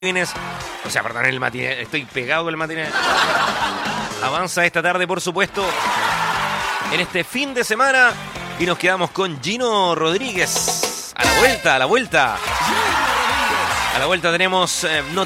O sea, perdón, el matiné. Estoy pegado con el matiné. Avanza esta tarde, por supuesto, en este fin de semana. Y nos quedamos con Gino Rodríguez. A la vuelta, a la vuelta. A la vuelta tenemos